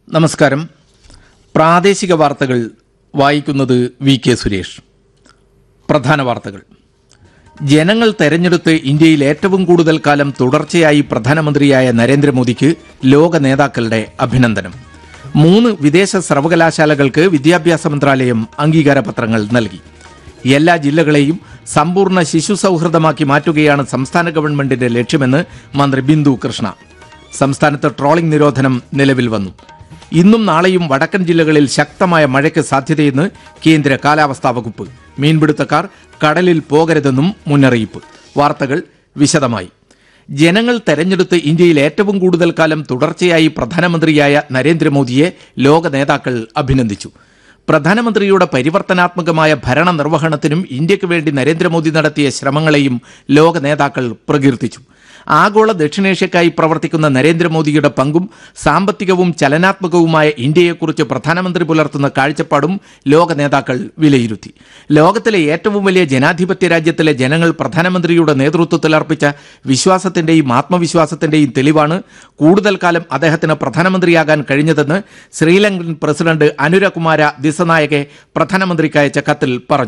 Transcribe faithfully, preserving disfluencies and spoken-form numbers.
നമസ്കാരം. പ്രാദേശിക വാർത്തകൾ വായിക്കുന്നത് വി കെ സുരേഷ്. പ്രധാന വാർത്തകൾ. ജനങ്ങൾ തെരഞ്ഞെടുത്ത് ഇന്ത്യയിൽ ഏറ്റവും കൂടുതൽ കാലം തുടർച്ചയായി പ്രധാനമന്ത്രിയായ നരേന്ദ്രമോദിക്ക് ലോക നേതാക്കളുടെ അഭിനന്ദനം. മൂന്ന് വിദേശ സർവകലാശാലകൾക്ക് വിദ്യാഭ്യാസ മന്ത്രാലയം അംഗീകാരപത്രങ്ങൾ നൽകി. എല്ലാ ജില്ലകളെയും സമ്പൂർണ്ണ ശിശു സൗഹൃദമാക്കി മാറ്റുകയാണ് സംസ്ഥാന ഗവൺമെന്റിന്റെ ലക്ഷ്യമെന്ന് മന്ത്രി ബിന്ദു കൃഷ്ണ. സംസ്ഥാനത്ത് ട്രോളിംഗ് നിരോധനം നിലവിൽ വന്നു. ഇന്നും നാളെയും വടക്കൻ ജില്ലകളിൽ ശക്തമായ മഴയ്ക്ക് സാധ്യതയെന്ന് കേന്ദ്ര കാലാവസ്ഥാ വകുപ്പ്. മീൻപിടുത്തക്കാർ കടലിൽ പോകരുതെന്നും മുന്നറിയിപ്പ്. വാർത്തകൾ വിശദമായി. ജനങ്ങൾ തെരഞ്ഞെടുത്ത് ഇന്ത്യയിൽ ഏറ്റവും കൂടുതൽ കാലം തുടർച്ചയായി പ്രധാനമന്ത്രിയായ നരേന്ദ്രമോദിയെ ലോക നേതാക്കൾ അഭിനന്ദിച്ചു. പ്രധാനമന്ത്രിയുടെ പരിവർത്തനാത്മകമായ ഭരണ നിർവഹണത്തിനും ഇന്ത്യക്ക് വേണ്ടി നരേന്ദ്രമോദി നടത്തിയ ശ്രമങ്ങളെയും ലോക നേതാക്കൾ പ്രകീർത്തിച്ചു. ആഗോള ദക്ഷിണേഷ്യക്കായി പ്രവർത്തിക്കുന്ന നരേന്ദ്രമോദിയുടെ പങ്കും സാമ്പത്തികവും ചലനാത്മകവുമായ ഇന്ത്യയെക്കുറിച്ച് പ്രധാനമന്ത്രി പുലർത്തുന്ന കാഴ്ചപ്പാടും ലോക നേതാക്കൾ വിലയിരുത്തി. ലോകത്തിലെ ഏറ്റവും വലിയ ജനാധിപത്യ രാജ്യത്തിലെ ജനങ്ങൾ പ്രധാനമന്ത്രിയുടെ നേതൃത്വത്തിൽ അർപ്പിച്ച വിശ്വാസത്തിന്റെയും ആത്മവിശ്വാസത്തിന്റെയും തെളിവാണ് കൂടുതൽ കാലം അദ്ദേഹത്തിന് പ്രധാനമന്ത്രിയാകാൻ കഴിഞ്ഞതെന്ന് ശ്രീലങ്കൻ പ്രസിഡന്റ് അനുരകുമാര ദിസനായകെ പ്രധാനമന്ത്രിക്ക് അയച്ച കത്തിൽ പറഞ്ഞു.